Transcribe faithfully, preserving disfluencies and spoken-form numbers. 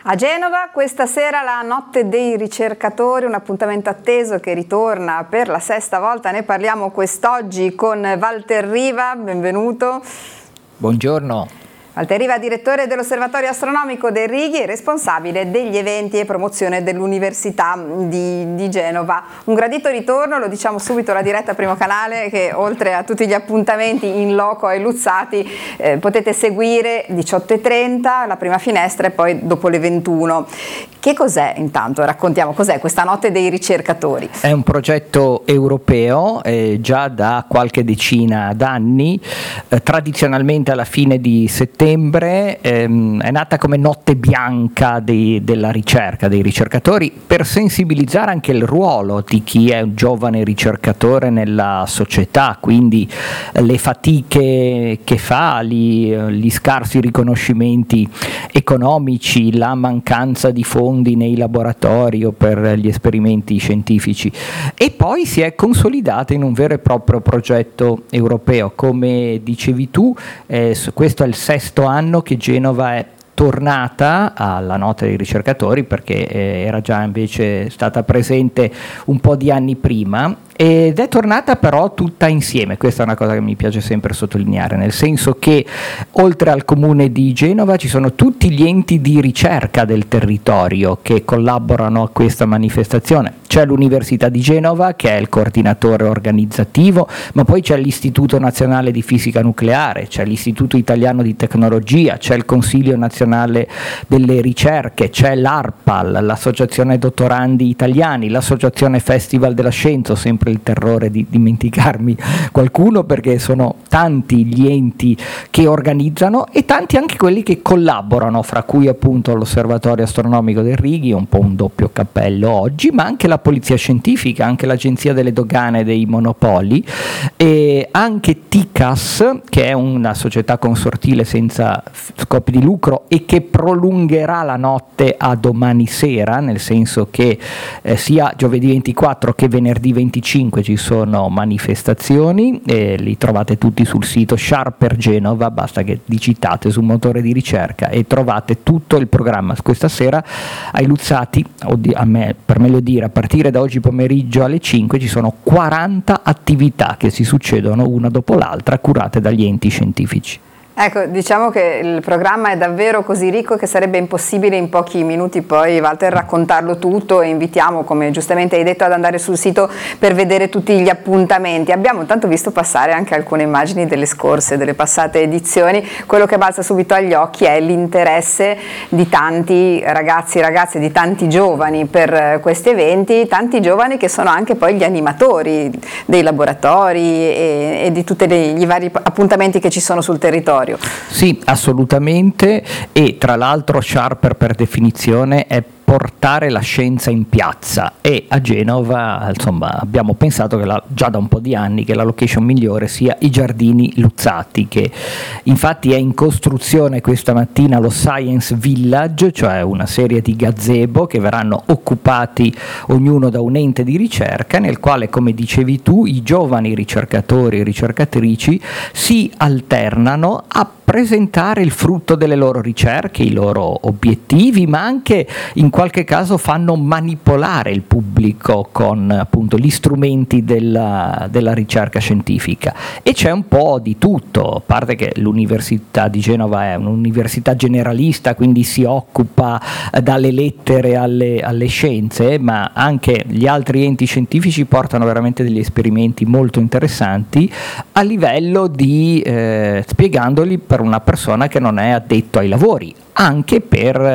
A Genova questa sera la Notte dei ricercatori, un appuntamento atteso che ritorna per la sesta volta. Ne parliamo quest'oggi con Walter Riva, benvenuto. Buongiorno. Walter Riva, direttore dell'Osservatorio Astronomico dei Righi e responsabile degli eventi e promozione dell'Università di, di Genova. Un gradito ritorno, lo diciamo subito alla diretta Primo Canale, che oltre a tutti gli appuntamenti in loco ai Luzzati eh, potete seguire diciotto e trenta, la prima finestra e poi dopo le ventuno. Che cos'è intanto? Raccontiamo cos'è questa Notte dei ricercatori. È un progetto europeo eh, già da qualche decina d'anni, eh, tradizionalmente alla fine di settembre. Ehm, è nata come notte bianca dei, della ricerca, dei ricercatori, per sensibilizzare anche il ruolo di chi è un giovane ricercatore nella società, quindi eh, le fatiche che fa, gli, gli scarsi riconoscimenti economici, la mancanza di fondi nei laboratori o per gli esperimenti scientifici, e poi si è consolidata in un vero e proprio progetto europeo. Come dicevi tu, eh, questo è il sesto anno che Genova è tornata alla Notte dei ricercatori, perché eh, era già invece stata presente un po' di anni prima, ed è tornata però tutta insieme. Questa è una cosa che mi piace sempre sottolineare, nel senso che oltre al comune di Genova ci sono tutti gli enti di ricerca del territorio che collaborano a questa manifestazione. C'è l'Università di Genova, che è il coordinatore organizzativo, ma poi c'è l'Istituto Nazionale di Fisica Nucleare, c'è l'Istituto Italiano di Tecnologia, c'è il Consiglio Nazionale delle Ricerche, c'è l'ARPAL, l'Associazione Dottorandi Italiani, l'Associazione Festival della Scienza, sempre il terrore di dimenticarmi qualcuno, perché sono tanti gli enti che organizzano e tanti anche quelli che collaborano, fra cui appunto l'Osservatorio Astronomico dei Righi, un po' un doppio cappello oggi, ma anche la Polizia Scientifica, anche l'Agenzia delle Dogane e dei Monopoli, e anche T I C A S, che è una società consortile senza scopi di lucro e che prolungherà la notte a domani sera, nel senso che eh, sia giovedì ventiquattro che venerdì venticinque ci sono manifestazioni, e li trovate tutti sul sito Sharper Genova, basta che digitate sul motore di ricerca e trovate tutto il programma. Questa sera ai Luzzati, a me, per meglio dire, a partire da oggi pomeriggio alle cinque ci sono quaranta attività che si succedono una dopo l'altra, curate dagli enti scientifici. Ecco, diciamo che il programma è davvero così ricco che sarebbe impossibile in pochi minuti poi, Walter, raccontarlo tutto, e invitiamo, come giustamente hai detto, ad andare sul sito per vedere tutti gli appuntamenti. Abbiamo intanto visto passare anche alcune immagini delle scorse, delle passate edizioni. Quello che balza subito agli occhi è l'interesse di tanti ragazzi e ragazze, di tanti giovani per questi eventi, tanti giovani che sono anche poi gli animatori dei laboratori e, e di tutti i vari appuntamenti che ci sono sul territorio. Sì, assolutamente, e tra l'altro Sharper per definizione è portare la scienza in piazza, e a Genova insomma abbiamo pensato che la, già da un po' di anni che la location migliore sia i Giardini Luzzati, che infatti è in costruzione questa mattina lo Science Village, cioè una serie di gazebo che verranno occupati ognuno da un ente di ricerca, nel quale, come dicevi tu, i giovani ricercatori e ricercatrici si alternano a presentare il frutto delle loro ricerche, i loro obiettivi, ma anche in qualche caso fanno manipolare il pubblico con appunto gli strumenti della, della ricerca scientifica. E c'è un po' di tutto, a parte che l'Università di Genova è un'università generalista, quindi si occupa dalle lettere alle, alle scienze, ma anche gli altri enti scientifici portano veramente degli esperimenti molto interessanti a livello di eh, spiegandoli per una persona che non è addetto ai lavori, anche per